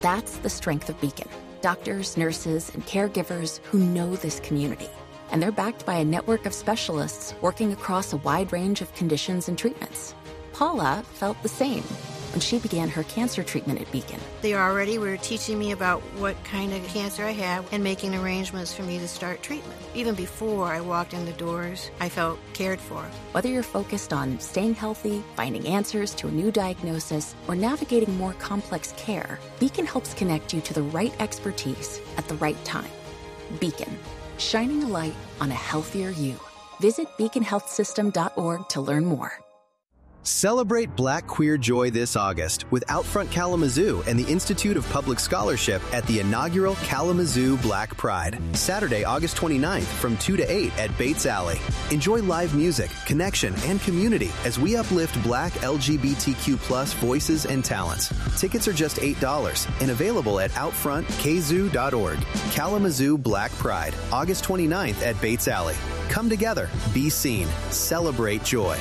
That's the strength of Beacon. Doctors, nurses, and caregivers who know this community. And they're backed by a network of specialists working across a wide range of conditions and treatments. Paula felt the same when she began her cancer treatment at Beacon. They already were teaching me about what kind of cancer I had and making arrangements for me to start treatment. Even before I walked in the doors, I felt cared for. Whether you're focused on staying healthy, finding answers to a new diagnosis, or navigating more complex care, Beacon helps connect you to the right expertise at the right time. Beacon, shining a light on a healthier you. Visit beaconhealthsystem.org to learn more. Celebrate Black Queer Joy this August with Outfront Kalamazoo and the Institute of Public Scholarship at the inaugural Kalamazoo Black Pride, Saturday, August 29th from 2 to 8 at Bates Alley. Enjoy live music, connection, and community as we uplift Black LGBTQ+ voices and talents. Tickets are just $8 and available at outfrontkzoo.org. Kalamazoo Black Pride, August 29th at Bates Alley. Come together, be seen, celebrate joy.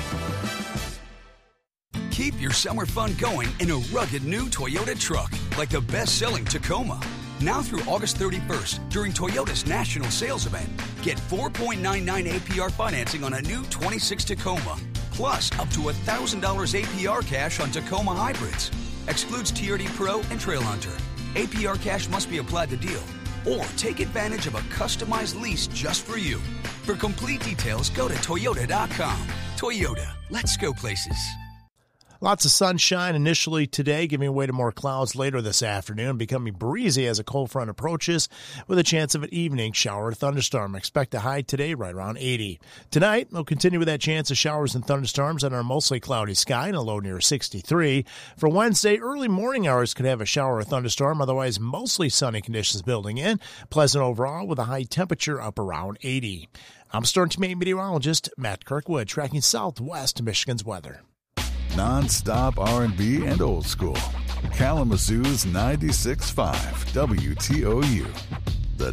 Keep your summer fun going in a rugged new Toyota truck, like the best-selling Tacoma. Now through August 31st, during Toyota's national sales event, get 4.99 APR financing on a new 26 Tacoma, plus up to $1,000 APR cash on Tacoma hybrids. Excludes TRD Pro and Trail Hunter. APR cash must be applied to deal, or take advantage of a customized lease just for you. For complete details, go to Toyota.com. Toyota, let's go places. Lots of sunshine initially today, giving way to more clouds later this afternoon, becoming breezy as a cold front approaches with a chance of an evening shower or thunderstorm. Expect a high today right around 80. Tonight, we'll continue with that chance of showers and thunderstorms under a mostly cloudy sky and a low near 63. For Wednesday, early morning hours could have a shower or thunderstorm, otherwise mostly sunny conditions building in. Pleasant overall with a high temperature up around 80. I'm Storm Team 8 meteorologist Matt Kirkwood, tracking southwest Michigan's weather. Non-stop R&B and old school. Kalamazoo's 96.5 WTOU.